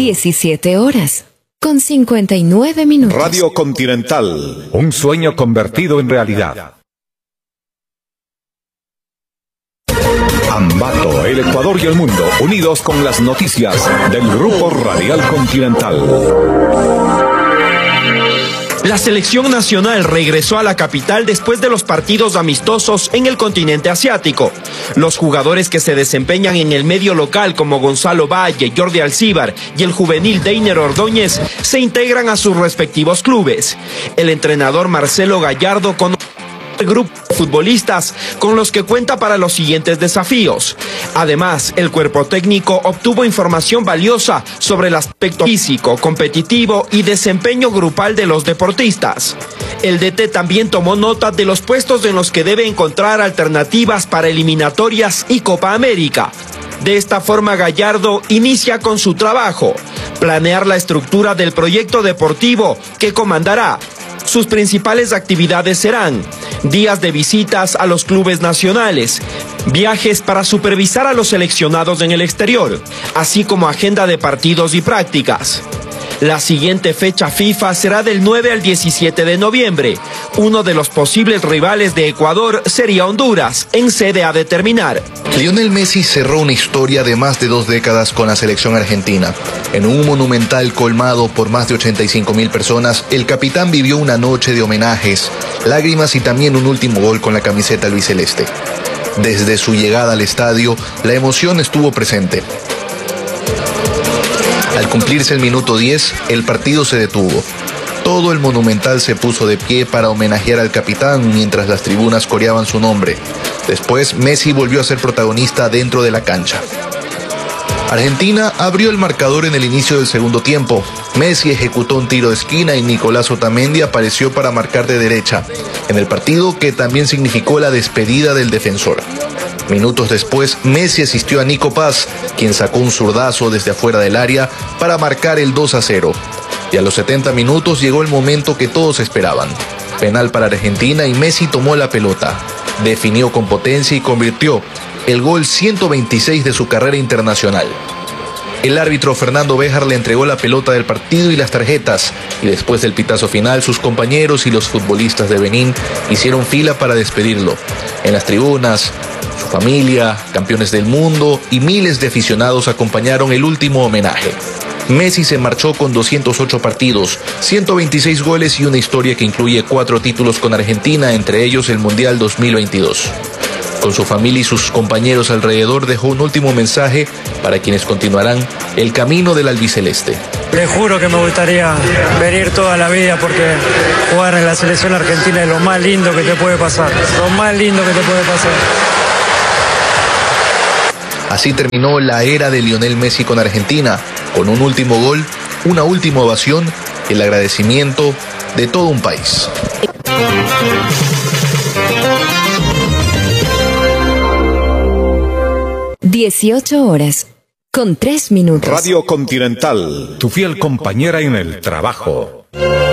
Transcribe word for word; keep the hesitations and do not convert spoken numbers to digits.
diecisiete horas, con cincuenta y nueve minutos. Radio Continental. Un sueño convertido en realidad. Ambato, el Ecuador y el mundo, unidos con las noticias del Grupo Radial Continental. La selección nacional regresó a la capital después de los partidos amistosos en el continente asiático. Los jugadores que se desempeñan en el medio local como Gonzalo Valle, Jordi Alcíbar y el juvenil Deiner Ordóñez se integran a sus respectivos clubes. El entrenador Marcelo Gallardo con el grupo de futbolistas con los que cuenta para los siguientes desafíos. Además, el cuerpo técnico obtuvo información valiosa sobre el aspecto físico, competitivo y desempeño grupal de los deportistas. El D T también tomó nota de los puestos en los que debe encontrar alternativas para eliminatorias y Copa América. De esta forma, Gallardo inicia con su trabajo: planear la estructura del proyecto deportivo que comandará. Sus principales actividades serán días de visitas a los clubes nacionales, viajes para supervisar a los seleccionados en el exterior, así como agenda de partidos y prácticas. La siguiente fecha FIFA será del nueve al diecisiete de noviembre. Uno de los posibles rivales de Ecuador sería Honduras, en sede a determinar. Lionel Messi cerró una historia de más de dos décadas con la selección argentina. En un monumental colmado por más de ochenta y cinco mil personas, el capitán vivió una noche de homenajes, lágrimas y también un último gol con la camiseta albiceleste. Desde su llegada al estadio, la emoción estuvo presente. Al cumplirse el minuto diez, el partido se detuvo. Todo el monumental se puso de pie para homenajear al capitán mientras las tribunas coreaban su nombre. Después, Messi volvió a ser protagonista dentro de la cancha. Argentina abrió el marcador en el inicio del segundo tiempo. Messi ejecutó un tiro de esquina y Nicolás Otamendi apareció para marcar de derecha, en el partido que también significó la despedida del defensor. Minutos después, Messi asistió a Nico Paz, quien sacó un zurdazo desde afuera del área para marcar el dos a cero. Y a los setenta minutos llegó el momento que todos esperaban. Penal para Argentina y Messi tomó la pelota. Definió con potencia y convirtió el gol ciento veintiséis de su carrera internacional. El árbitro Fernando Béjar le entregó la pelota del partido y las tarjetas, y después del pitazo final, sus compañeros y los futbolistas de Benín hicieron fila para despedirlo. En las tribunas, su familia, campeones del mundo y miles de aficionados acompañaron el último homenaje. Messi se marchó con doscientos ocho partidos, ciento veintiséis goles y una historia que incluye cuatro títulos con Argentina, entre ellos el Mundial dos mil veintidós. Con su familia y sus compañeros alrededor dejó un último mensaje para quienes continuarán el camino del albiceleste. Les juro que me gustaría venir toda la vida porque jugar en la selección argentina es lo más lindo que te puede pasar, lo más lindo que te puede pasar. Así terminó la era de Lionel Messi con Argentina, con un último gol, una última ovación y el agradecimiento de todo un país. dieciocho horas, con tres minutos. Radio Continental. Tu fiel compañera en el trabajo.